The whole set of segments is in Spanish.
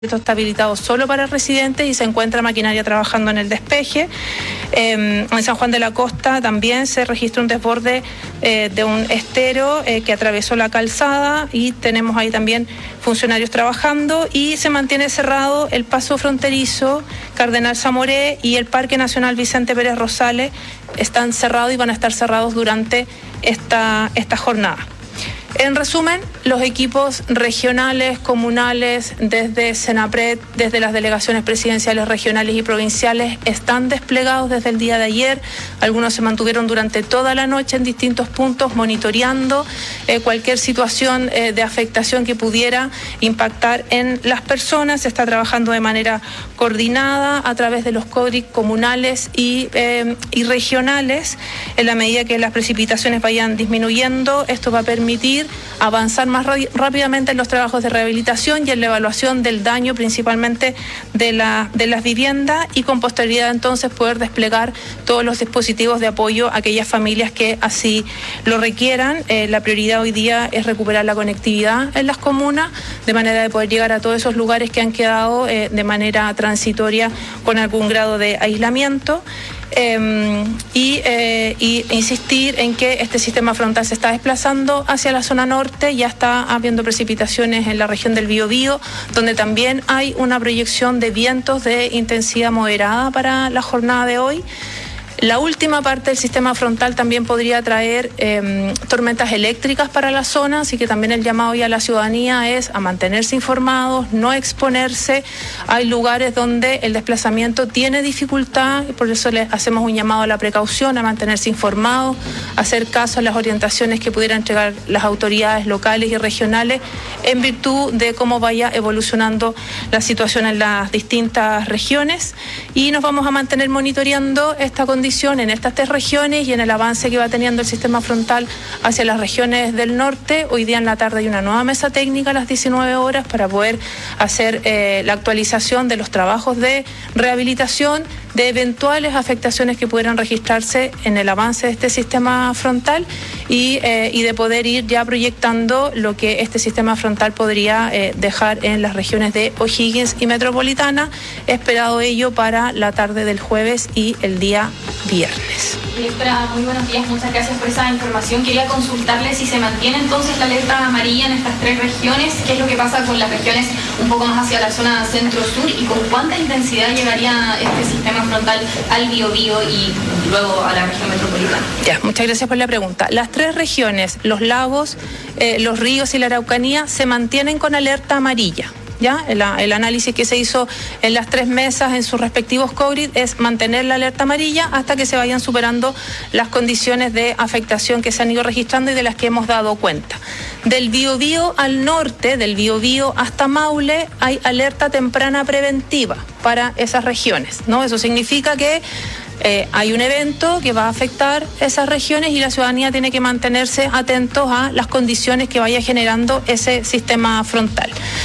Esto está habilitado solo para residentes y se encuentra maquinaria trabajando en el despeje. En San Juan de la Costa también se registra un desborde de un estero que atravesó la calzada y tenemos ahí también funcionarios trabajando, y se mantiene cerrado el paso fronterizo Cardenal Zamoré y el Parque Nacional Vicente Pérez Rosales. Están cerrados y van a estar cerrados durante esta jornada. En resumen, los equipos regionales, comunales, desde Senapred, desde las delegaciones presidenciales regionales y provinciales, están desplegados desde el día de ayer. Algunos se mantuvieron durante toda la noche en distintos puntos monitoreando cualquier situación de afectación que pudiera impactar en las personas. Se está trabajando de manera coordinada a través de los CODRIC comunales y regionales. En la medida que las precipitaciones vayan disminuyendo, esto va a permitir avanzar más rápidamente en los trabajos de rehabilitación y en la evaluación del daño, principalmente de las viviendas, y con posterioridad entonces poder desplegar todos los dispositivos de apoyo a aquellas familias que así lo requieran. La prioridad hoy día es recuperar la conectividad en las comunas, de manera de poder llegar a todos esos lugares que han quedado de manera transitoria con algún grado de aislamiento. Y insistir en que este sistema frontal se está desplazando hacia la zona norte. Ya está habiendo precipitaciones en la región del Biobío, donde también hay una proyección de vientos de intensidad moderada para la jornada de hoy. La última parte del sistema frontal también podría traer tormentas eléctricas para la zona, así que también el llamado hoy a la ciudadanía es a mantenerse informados, no exponerse. Hay lugares donde el desplazamiento tiene dificultad, y por eso les hacemos un llamado a la precaución, a mantenerse informados, a hacer caso a las orientaciones que pudieran entregar las autoridades locales y regionales en virtud de cómo vaya evolucionando la situación en las distintas regiones, y nos vamos a mantener monitoreando esta condición en estas 3 regiones y en el avance que va teniendo el sistema frontal hacia las regiones del norte. Hoy día en la tarde hay una nueva mesa técnica a las 19 horas para poder hacer la actualización de los trabajos de rehabilitación, de eventuales afectaciones que pudieran registrarse en el avance de este sistema frontal y de poder ir ya proyectando lo que este sistema frontal podría dejar en las regiones de O'Higgins y Metropolitana, esperado ello para la tarde del jueves y el día viernes. Directora, muy buenos días, muchas gracias por esa información. Quería consultarle si se mantiene entonces la alerta amarilla en estas 3 regiones, qué es lo que pasa con las regiones un poco más hacia la zona centro-sur y con cuánta intensidad llegaría este sistema frontal al Biobío y luego a la región metropolitana. Ya, muchas gracias por la pregunta. Las 3 regiones, los lagos, los ríos y la Araucanía, se mantienen con alerta amarilla. ¿Ya? El análisis que se hizo en las 3 mesas en sus respectivos COVID es mantener la alerta amarilla hasta que se vayan superando las condiciones de afectación que se han ido registrando y de las que hemos dado cuenta. Del Biobío al norte, del Biobío hasta Maule, hay alerta temprana preventiva para esas regiones, ¿no? Eso significa que hay un evento que va a afectar esas regiones y la ciudadanía tiene que mantenerse atentos a las condiciones que vaya generando ese sistema frontal.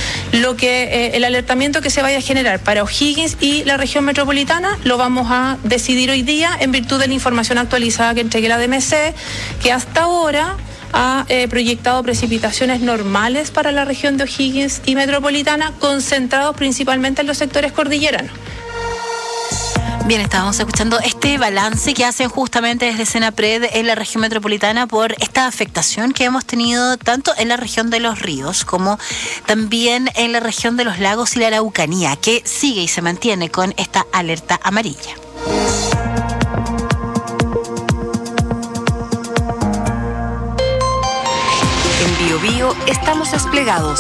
El alertamiento que se vaya a generar para O'Higgins y la región metropolitana lo vamos a decidir hoy día en virtud de la información actualizada que entregue la DMC, que hasta ahora ha proyectado precipitaciones normales para la región de O'Higgins y metropolitana, concentrados principalmente en los sectores cordilleranos. Bien, estábamos escuchando este balance que hacen justamente desde Senapred en la región metropolitana por esta afectación que hemos tenido tanto en la región de los ríos como también en la región de los lagos y la Araucanía, que sigue y se mantiene con esta alerta amarilla. En Biobío estamos desplegados.